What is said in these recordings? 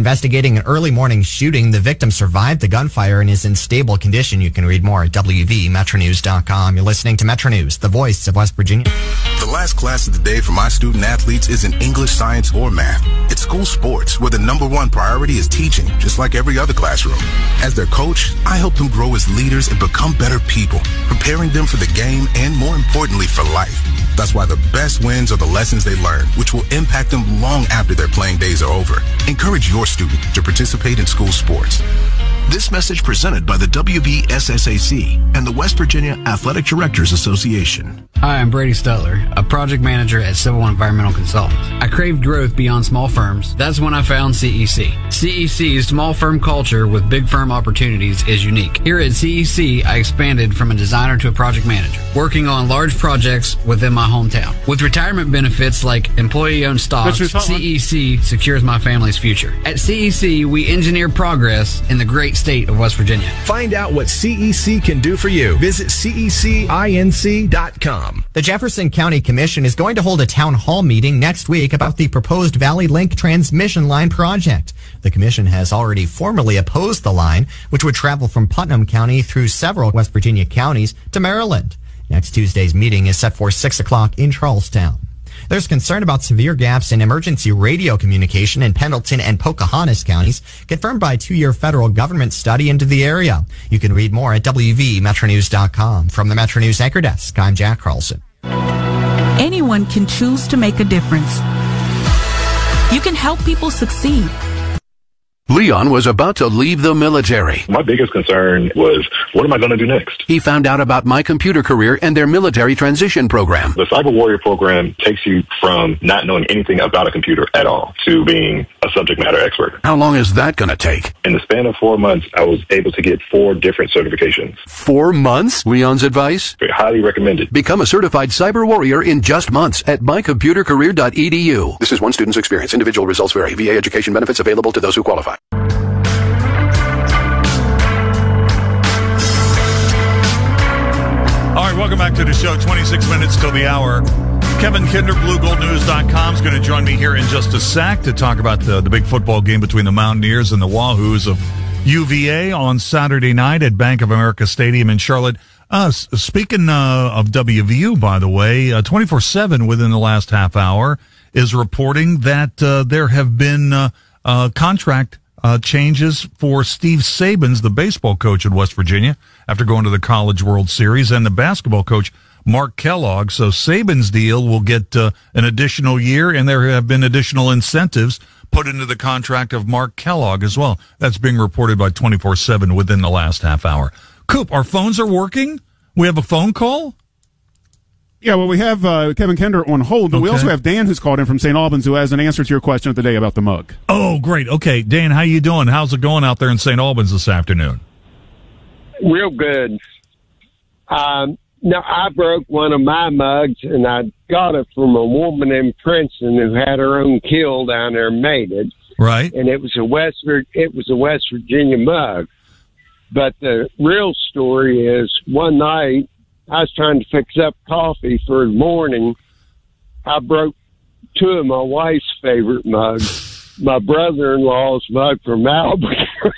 investigating an early morning shooting. The victim survived the gunfire and is in stable condition. You can read more at WVMetroNews.com. You're listening to Metro News, the voice of West Virginia. The last class of the day for my student athletes isn't English, science, or math. It's school sports, where the number one priority is teaching, just like every other classroom. As their coach, I help them grow as leaders and become better people, preparing them for the game and, more importantly, for life. That's why the best wins are the lessons they learn, which will impact them long after their playing days are over. Encourage your student to participate in school sports. This message presented by the WVSSAC and the West Virginia Athletic Directors Association. Hi, I'm Brady Stutler, a project manager at Civil and Environmental Consultants. I craved growth beyond small firms. That's when I found CEC. CEC's small firm culture with big firm opportunities is unique. Here at CEC, I expanded from a designer to a project manager, working on large projects within my hometown. With retirement benefits like employee-owned stocks, CEC secures my family's future. At CEC, we engineer progress in the great state of West Virginia. Find out what CEC can do for you. Visit CECinc.com. The Jefferson County Commission is going to hold a town hall meeting next week about the proposed Valley Link transmission line project. The commission has already formally opposed the line, which would travel from Putnam County through several West Virginia counties to Maryland. Next Tuesday's meeting is set for 6 o'clock in Charlestown. There's concern about severe gaps in emergency radio communication in Pendleton and Pocahontas counties, confirmed by a 2-year federal government study into the area. You can read more at WVMetroNews.com. From the Metro News Anchor Desk, I'm Jack Carlson. Anyone can choose to make a difference. You can help people succeed. Leon was about to leave the military. My biggest concern was, what am I going to do next? He found out about My Computer Career and their military transition program. The Cyber Warrior program takes you from not knowing anything about a computer at all to being a subject matter expert. How long is that going to take? In the span of 4 months, I was able to get 4 different certifications. 4 months? Leon's advice? Highly recommended. Become a certified cyber warrior in just months at mycomputercareer.edu. This is one student's experience. Individual results vary. VA education benefits available to those who qualify. All right, welcome back to the show. 26 minutes till the hour. Kevin Kinder, BlueGoldNews.com, is going to join me here in just a sec to talk about the big football game between the Mountaineers and the Wahoos of UVA on Saturday night at Bank of America Stadium in Charlotte. Speaking of WVU, by the way, 24/7 within the last half hour is reporting that there have been contract changes for Steve Sabins, the baseball coach at West Virginia, after going to the College World Series, and the basketball coach, Mark Kellogg. So Sabins' deal will get an additional year, and there have been additional incentives put into the contract of Mark Kellogg as well. That's being reported by 24/7 within the last half hour. Coop, our phones are working? We have a phone call? Yeah, well, we have Kevin Kinder on hold, but we also have Dan who's called in from St. Albans who has an answer to your question of the day about the mug. Oh, great. Okay, Dan, how you doing? How's it going out there in St. Albans this afternoon? Real good. Now, I broke one of my mugs, and I got it from a woman in Princeton who had her own kiln down there and made it. Right. And it was a West Virginia mug. But the real story is one night, I was trying to fix up coffee for the morning. I broke 2 of my wife's favorite mugs. My brother-in-law's mug from Albuquerque.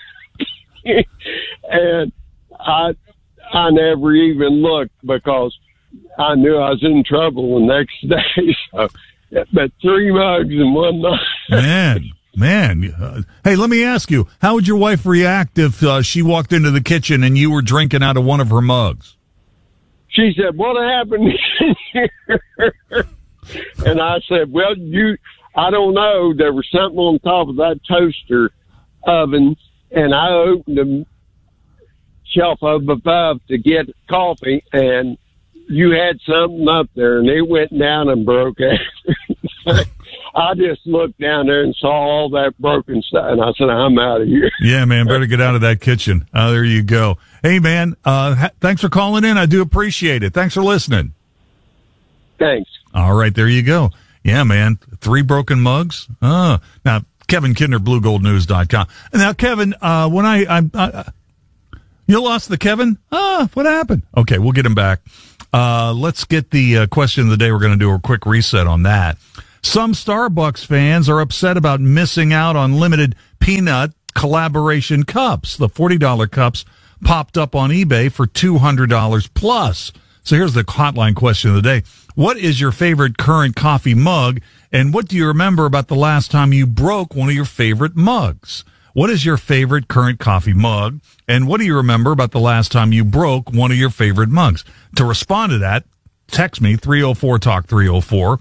And I never even looked because I knew I was in trouble the next day. So, but 3 mugs in one night. Man. Hey, let me ask you, how would your wife react if she walked into the kitchen and you were drinking out of one of her mugs? She said, "What happened here?" And I said, "Well, I don't know. There was something on top of that toaster oven, and I opened the shelf up above to get coffee, and you had something up there, and it went down and broke out." I just looked down there and saw all that broken stuff, and I said, "I'm out of here." Yeah, man, better get out of that kitchen. There you go. Hey, man, thanks for calling in. I do appreciate it. Thanks for listening. Thanks. All right, there you go. Yeah, man, 3 broken mugs. Now, Kevin Kinder, BlueGoldNews.com. Now, Kevin, when you lost the Kevin? What happened? Okay, we'll get him back. Let's get the question of the day. We're going to do a quick reset on that. Some Starbucks fans are upset about missing out on limited peanut collaboration cups. The $40 cups popped up on eBay for $200 plus. So here's the hotline question of the day. What is your favorite current coffee mug, and what do you remember about the last time you broke one of your favorite mugs? What is your favorite current coffee mug, and what do you remember about the last time you broke one of your favorite mugs? To respond to that, text me 304-TALK-304,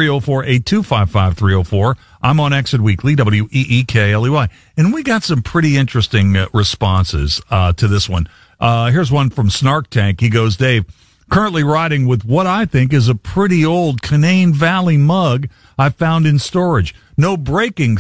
304-8255-304. I'm on Exit Weekly, WEEKLEY. And we got some pretty interesting responses to this one. Here's one from Snark Tank. He goes, Dave, currently riding with what I think is a pretty old Canaan Valley mug I found in storage. No breakage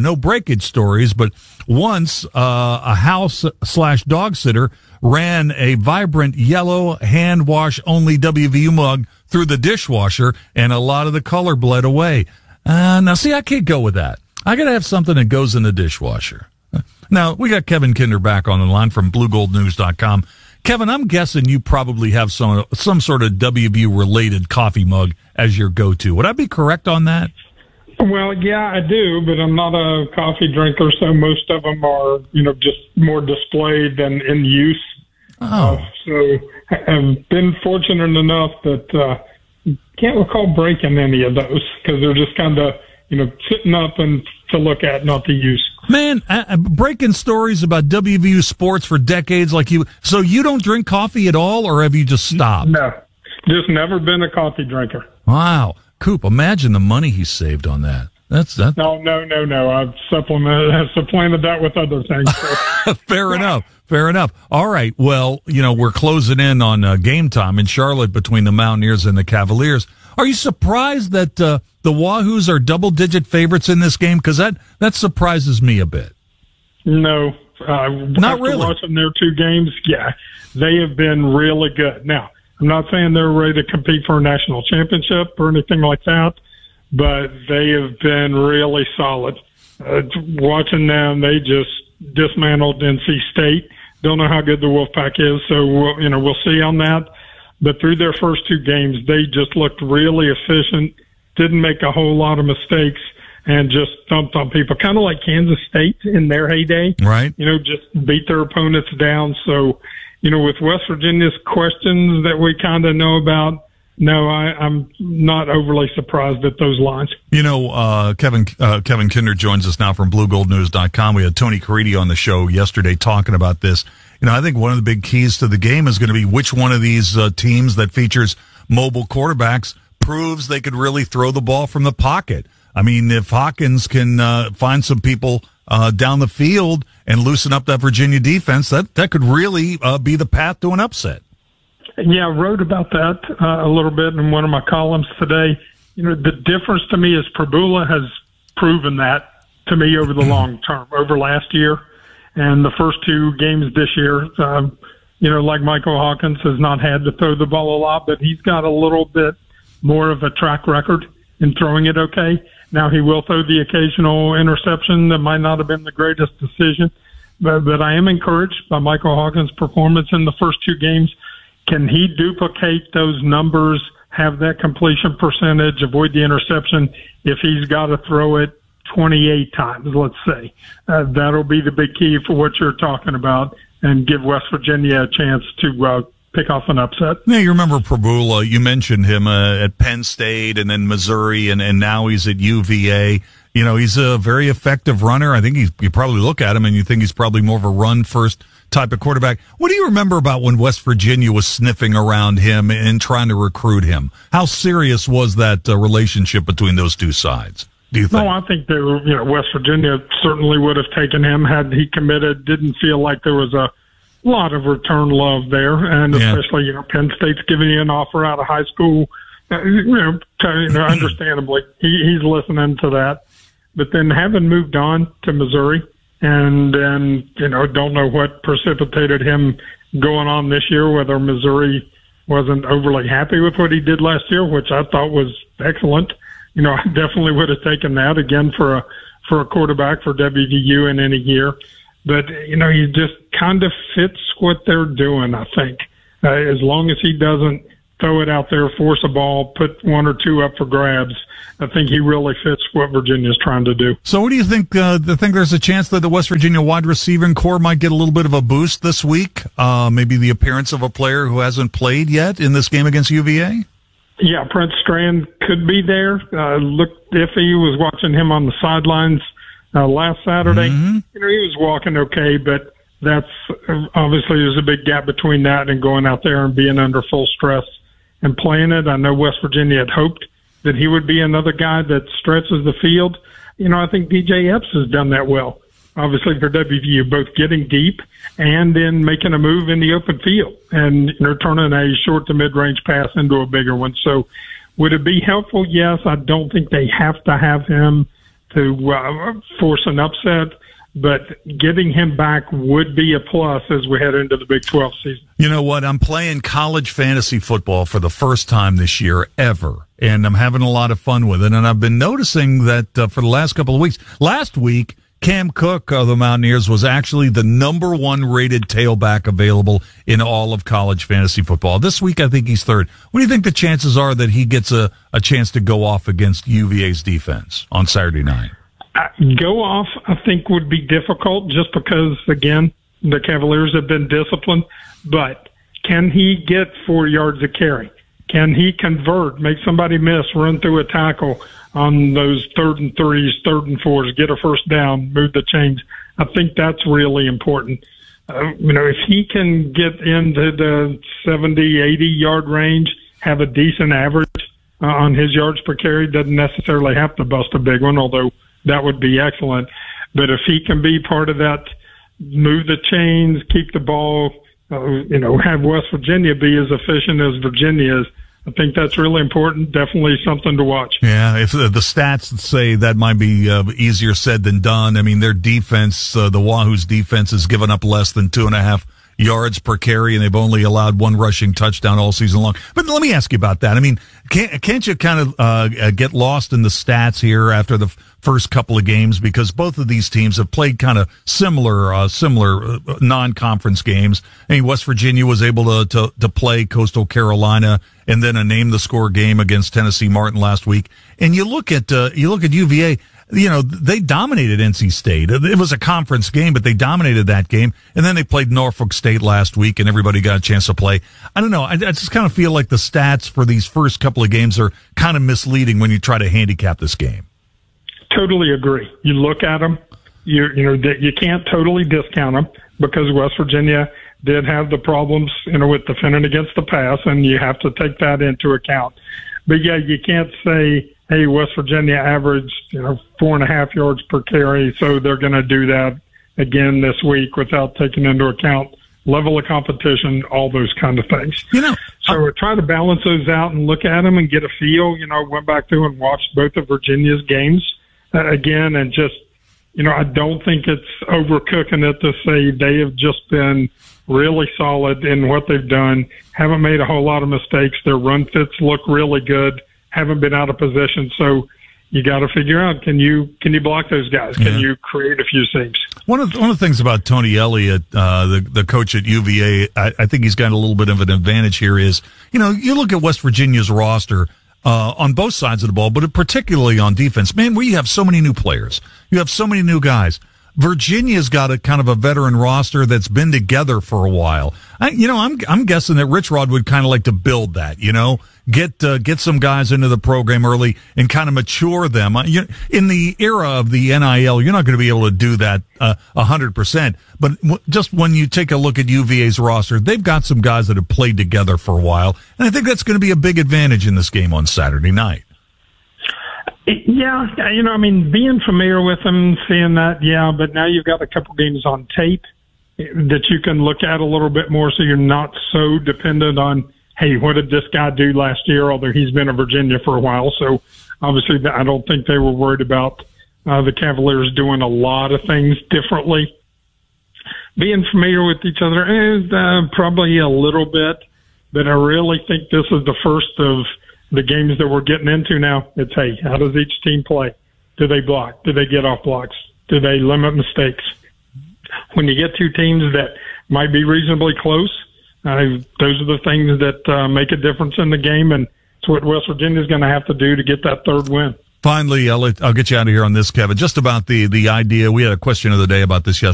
stories, but once a house/dog sitter ran a vibrant yellow hand wash only WVU mug through the dishwasher, and a lot of the color bled away. Now, see, I can't go with that. I got to have something that goes in the dishwasher. Now, we got Kevin Kinder back on the line from BlueGoldNews.com. Kevin, I'm guessing you probably have some sort of WVU-related coffee mug as your go-to. Would I be correct on that? Well, yeah, I do, but I'm not a coffee drinker, so most of them are, just more displayed than in use. Oh. So I've been fortunate enough that can't recall breaking any of those because they're just kind of, sitting up and to look at, not to use. Man, breaking stories about WVU sports for decades like you. So you don't drink coffee at all, or have you just stopped? No, just never been a coffee drinker. Wow. Coop, imagine the money he saved on that. That's that. No. I've supplanted that with other things. So. Fair enough. All right. Well, we're closing in on game time in Charlotte between the Mountaineers and the Cavaliers. Are you surprised that the Wahoos are double-digit favorites in this game? Because that surprises me a bit. No. Not really. Watching their two games, yeah, they have been really good. Now, I'm not saying they're ready to compete for a national championship or anything like that, but they have been really solid. Watching them, they just dismantled NC State. Don't know how good the Wolfpack is, so we'll see on that. But through their first two games, they just looked really efficient, didn't make a whole lot of mistakes, and just thumped on people. Kind of like Kansas State in their heyday. Right. Just beat their opponents down. So, with West Virginia's questions that we kind of know about, no, I'm not overly surprised at those lines. Kevin Kinder joins us now from BlueGoldNews.com. We had Tony Caridi on the show yesterday talking about this. I think one of the big keys to the game is going to be which one of these teams that features mobile quarterbacks proves they could really throw the ball from the pocket. I mean, if Hawkins can find some people down the field and loosen up that Virginia defense, that could really be the path to an upset. Yeah, I wrote about that a little bit in one of my columns today. The difference to me is Prbula has proven that to me over the long term, over last year. And the first two games this year, like Michael Hawkins has not had to throw the ball a lot, but he's got a little bit more of a track record in throwing it okay. Now he will throw the occasional interception that might not have been the greatest decision, but I am encouraged by Michael Hawkins' performance in the first two games. Can he duplicate those numbers, have that completion percentage, avoid the interception if he's got to throw it 28 times, let's say? That'll be the big key for what you're talking about and give West Virginia a chance to pick off an upset. Yeah, you remember Prbula. You mentioned him at Penn State and then Missouri, and now he's at UVA. He's a very effective runner. I think you probably look at him and you think he's probably more of a run-first type of quarterback. What do you remember about when West Virginia was sniffing around him and trying to recruit him? How serious was that relationship between those two sides, do you think? No, I think they were, West Virginia certainly would have taken him had he committed. Didn't feel like there was a lot of return love there, and especially, Penn State's giving you an offer out of high school. Understandably, he's listening to that. But then having moved on to Missouri, and then, don't know what precipitated him going on this year, whether Missouri wasn't overly happy with what he did last year, which I thought was excellent. I definitely would have taken that again for a quarterback for WVU in any year. But, he just kind of fits what they're doing, I think. As long as he doesn't throw it out there, force a ball, put one or two up for grabs. I think he really fits what Virginia's trying to do. So what do you think? Think there's a chance that the West Virginia wide receiving core might get a little bit of a boost this week? Maybe the appearance of a player who hasn't played yet in this game against UVA? Yeah, Prince Strand could be there. Looked iffy. Was watching him on the sidelines last Saturday. Mm-hmm. He was walking okay, but that's obviously there's a big gap between that and going out there and being under full stress and playing it. I know West Virginia had hoped that he would be another guy that stretches the field. I think DJ Epps has done that well, obviously for WVU, both getting deep and then making a move in the open field and turning a short to mid-range pass into a bigger one. So would it be helpful? Yes. I don't think they have to have him to force an upset, but getting him back would be a plus as we head into the Big 12 season. You know what? I'm playing college fantasy football for the first time this year ever, and I'm having a lot of fun with it. And I've been noticing that for the last couple of weeks. Last week, Cam Cook of the Mountaineers was actually the number 1 rated tailback available in all of college fantasy football. This week, I think he's third. What do you think the chances are that he gets a chance to go off against UVA's defense on Saturday night? Go off, I think, would be difficult just because, again, the Cavaliers have been disciplined. But can he get 4 yards a carry? Can he convert, make somebody miss, run through a tackle on those 3rd and 3s, 3rd and 4s, get a first down, move the chains? I think that's really important. If he can get into the 70, 80-yard range, have a decent average on his yards per carry, doesn't necessarily have to bust a big one, although that would be excellent. But if he can be part of that, move the chains, keep the ball, have West Virginia be as efficient as Virginia is, I think that's really important. Definitely something to watch. Yeah, if the stats say that might be easier said than done. I mean, their defense, the Wahoo's defense, has given up less than 2.5 yards per carry, and they've only allowed 1 rushing touchdown all season long. But let me ask you about that. I mean, can't you kind of get lost in the stats here after the first couple of games, because both of these teams have played kind of similar non-conference games? I mean, West Virginia was able to play Coastal Carolina and then a name-the-score game against Tennessee Martin last week. And you look at UVA. They dominated NC State. It was a conference game, but they dominated that game. And then they played Norfolk State last week, and everybody got a chance to play. I don't know. I just kind of feel like the stats for these first couple of games are kind of misleading when you try to handicap this game. Totally agree. You look at them, you can't totally discount them because West Virginia did have the problems, with defending against the pass, and you have to take that into account. But yeah, you can't say, hey, West Virginia averaged 4.5 yards per carry, so they're going to do that again this week without taking into account level of competition, all those kind of things. So try to balance those out and look at them and get a feel. Went back through and watched both of Virginia's games again, and just, I don't think it's overcooking it to say they have just been really solid in what they've done, haven't made a whole lot of mistakes. Their run fits look really good, haven't been out of position. So you got to figure out, can you block those guys? Can you create a few seams? One of the things about Tony Elliott, the coach at UVA, I think he's got a little bit of an advantage here is, you look at West Virginia's roster on both sides of the ball, but particularly on defense. Man, we have so many new players. You have so many new guys. Virginia's got a kind of a veteran roster that's been together for a while. I'm guessing that Rich Rod would kind of like to build that, get some guys into the program early and kind of mature them. In the era of the NIL, you're not going to be able to do that 100%. But just when you take a look at UVA's roster, they've got some guys that have played together for a while, and I think that's going to be a big advantage in this game on Saturday night. Yeah, being familiar with them, seeing that, yeah, but now you've got a couple games on tape that you can look at a little bit more, so you're not so dependent on, hey, what did this guy do last year, although he's been in Virginia for a while. So obviously I don't think they were worried about the Cavaliers doing a lot of things differently. Being familiar with each other is probably a little bit, but I really think this is the first of the games that we're getting into now. It's, hey, how does each team play? Do they block? Do they get off blocks? Do they limit mistakes? When you get two teams that might be reasonably close, Those are the things that make a difference in the game, and it's what West Virginia is going to have to do to get that third win. Finally, I'll get you out of here on this, Kevin. Just about the idea. We had a question of the day about this yesterday.